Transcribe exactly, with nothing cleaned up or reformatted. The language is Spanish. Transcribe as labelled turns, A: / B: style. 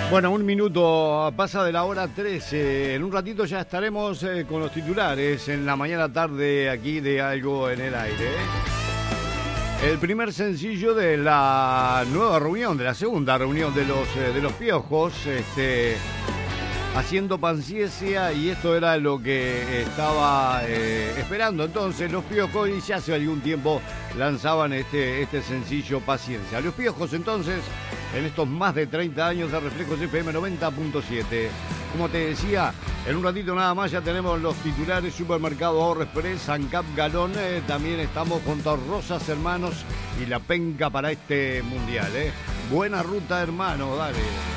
A: Bueno, un minuto pasa de la hora trece. En un ratito ya estaremos eh, con los titulares en la mañana tarde aquí de Algo en el Aire. El primer sencillo de la nueva reunión, de la segunda reunión de los, eh, de los Piojos, este, haciendo Panciencia, y esto era lo que estaba eh, esperando entonces los Piojos, y ya hace algún tiempo lanzaban este, este sencillo Paciencia. Los Piojos entonces, en estos más de treinta años de Reflejos F M noventa punto siete. Como te decía, en un ratito nada más ya tenemos los titulares: Supermercado Ahorro Express, Ancap Galón, eh, también estamos junto a Rosas Hermanos y la penca para este mundial. Eh. Buena ruta, hermano, dale.